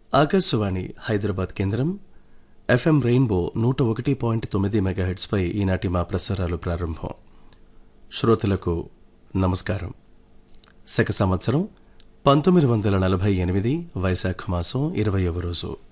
ఆకాశవాణి హైదరాబాద్ కేంద్రం FM rainbow 101.9 మెగాహెర్ట్జ్పై ఈనాటి మా ప్రసారాలు ప్రారంభం. శ్రోతలకు నమస్కారం. శక సంవత్సరం 1948 వైశాఖ మాసం 20వ రోజు.